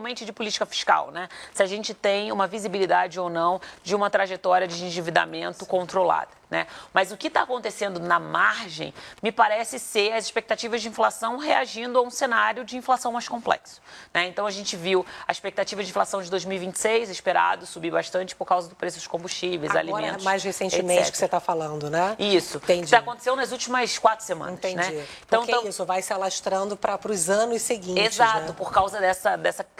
principalmente de política fiscal, né? Se a gente tem uma visibilidade ou não de uma trajetória de endividamento controlada, né? Mas o que está acontecendo na margem me parece ser as expectativas de inflação reagindo a um cenário de inflação mais complexo, né? Então a gente viu a expectativa de inflação de 2026 esperado subir bastante por causa do preço dos combustíveis, agora, alimentos, mais recentemente etc. que você está falando, né? Isso. Entendi. Isso aconteceu nas últimas 4 semanas, Entendi. né? Porque isso vai se alastrando para os anos seguintes, exato, né? por causa dessa